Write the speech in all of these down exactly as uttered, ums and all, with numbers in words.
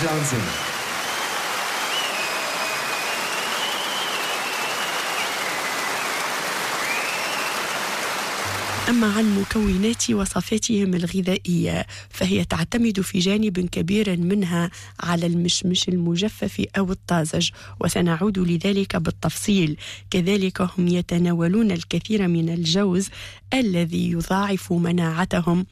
جونسون. أما عن مكونات وصفاتهم الغذائية فهي تعتمد في جانب كبير منها على المشمش المجفف أو الطازج، وسنعود لذلك بالتفصيل. كذلك هم يتناولون الكثير من الجوز الذي يضاعف مناعتهم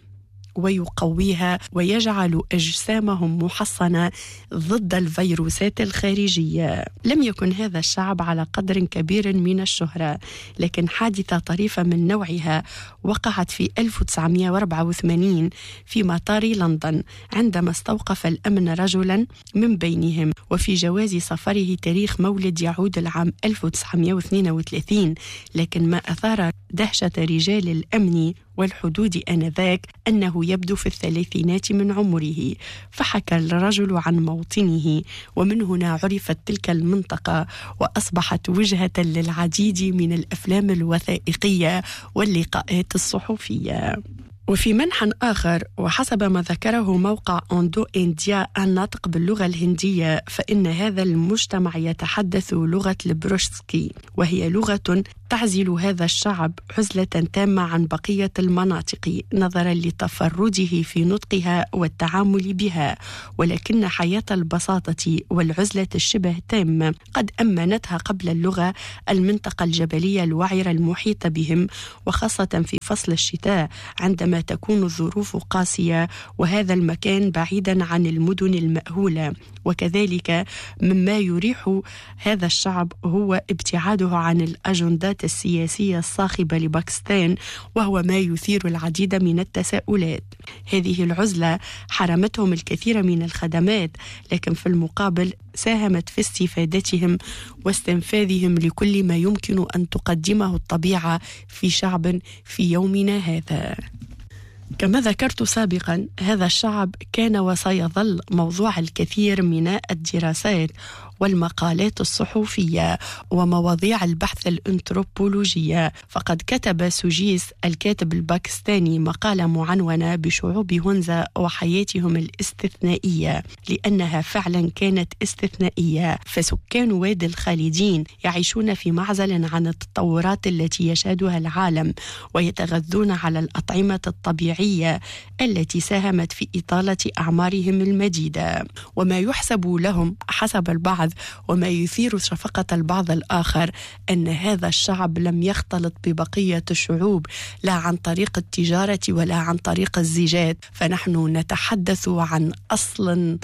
ويقويها ويجعل أجسامهم محصنة ضد الفيروسات الخارجية. لم يكن هذا الشعب على قدر كبير من الشهرة، لكن حادثة طريفة من نوعها وقعت في ألف وتسعمائة وأربعة وثمانين في مطار لندن عندما استوقف الأمن رجلا من بينهم، وفي جواز سفره تاريخ مولد يعود العام ألف وتسعمائة واثنين وثلاثين. لكن ما أثار دهشة رجال الأمن والحدود آنذاك أنه يبدو في الثلاثينات من عمره، فحكى الرجل عن موطنه، ومن هنا عرفت تلك المنطقة وأصبحت وجهة للعديد من الأفلام الوثائقية واللقاءات الصحفية. وفي منحى آخر، وحسب ما ذكره موقع أندو إنديا الناطق باللغة الهندية، فإن هذا المجتمع يتحدث لغة البروشسكي، وهي لغة تعزل هذا الشعب عزلة تامة عن بقية المناطق نظرا لتفرده في نطقها والتعامل بها، ولكن حياة البساطة والعزلة الشبه تامة قد أمنتها قبل اللغة المنطقة الجبلية الوعرة المحيطة بهم، وخاصة في فصل الشتاء عندما تكون الظروف قاسية وهذا المكان بعيدا عن المدن المأهولة. وكذلك مما يريح هذا الشعب هو ابتعاده عن الأجندات السياسية الصاخبة لباكستان، وهو ما يثير العديد من التساؤلات. هذه العزلة حرمتهم الكثير من الخدمات، لكن في المقابل ساهمت في استفادتهم واستنفاذهم لكل ما يمكن أن تقدمه الطبيعة في شعب في يومنا هذا. كما ذكرت سابقا، هذا الشعب كان وسيظل موضوع الكثير من الدراسات والمقالات الصحفية ومواضيع البحث الأنثروبولوجية. فقد كتب سوجيس الكاتب الباكستاني مقالة معنونة بشعوب هونزا وحياتهم الاستثنائية، لأنها فعلا كانت استثنائية. فسكان وادي الخالدين يعيشون في معزل عن التطورات التي يشهدها العالم، ويتغذون على الأطعمة الطبيعية التي ساهمت في إطالة أعمارهم المديدة. وما يحسب لهم حسب البعض وما يثير شفقة البعض الآخر أن هذا الشعب لم يختلط ببقية الشعوب لا عن طريق التجارة ولا عن طريق الزيجات، فنحن نتحدث عن أصل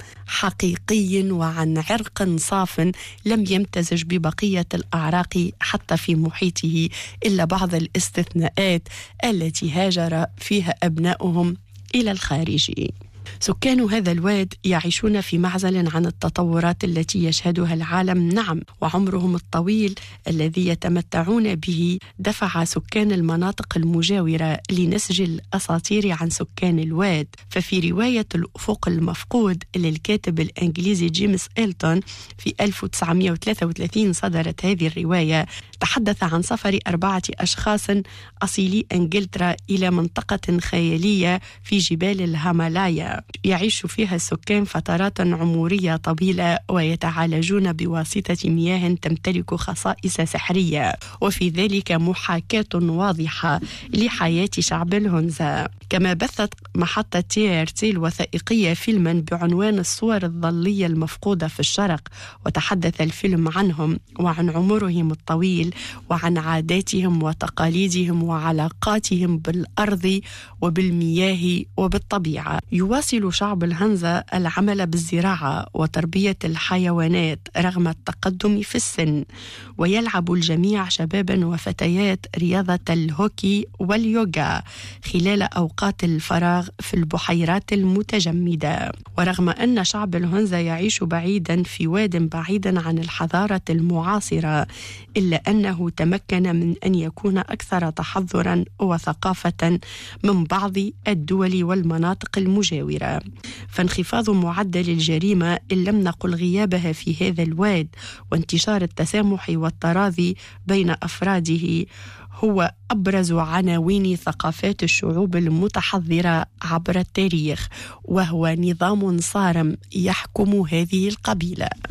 حقيقي وعن عرق صاف لم يمتزج ببقية الأعراق حتى في محيطه، إلا بعض الاستثناءات التي هاجر فيها أبناؤهم إلى الخارج. سكان هذا الواد يعيشون في معزل عن التطورات التي يشهدها العالم، نعم، وعمرهم الطويل الذي يتمتعون به دفع سكان المناطق المجاورة لنسج الأساطير عن سكان الواد. ففي رواية الأفق المفقود للكاتب الإنجليزي جيمس إلتون في ألف وتسعمائة وثلاثة وثلاثين صدرت هذه الرواية، تحدث عن سفر أربعة أشخاص أصيلي إنجلترا إلى منطقة خيالية في جبال الهيمالايا يعيش فيها السكان فترات عمرية طويلة ويتعالجون بواسطة مياه تمتلك خصائص سحرية، وفي ذلك محاكاة واضحة لحياة شعب الهونزا. كما بثت محطة تي آر تي الوثائقية فيلما بعنوان الصور الظلية المفقودة في الشرق، وتحدث الفيلم عنهم وعن عمرهم الطويل وعن عاداتهم وتقاليدهم وعلاقاتهم بالأرض وبالمياه وبالطبيعة. يواصل شعب الهنزا العمل بالزراعة وتربية الحيوانات رغم التقدم في السن، ويلعب الجميع شبابا وفتيات رياضة الهوكي واليوغا خلال أوقات الفراغ في البحيرات المتجمدة. ورغم أن شعب الهنزا يعيش بعيدا في واد بعيدا عن الحضارة المعاصرة، إلا أنه تمكن من أن يكون أكثر تحضرا وثقافة من بعض الدول والمناطق المجاورة. فانخفاض معدل الجريمة إن لم نقل غيابها في هذا الواد وانتشار التسامح والتراضي بين أفراده هو أبرز عناوين ثقافات الشعوب المتحضرة عبر التاريخ، وهو نظام صارم يحكم هذه القبيلة.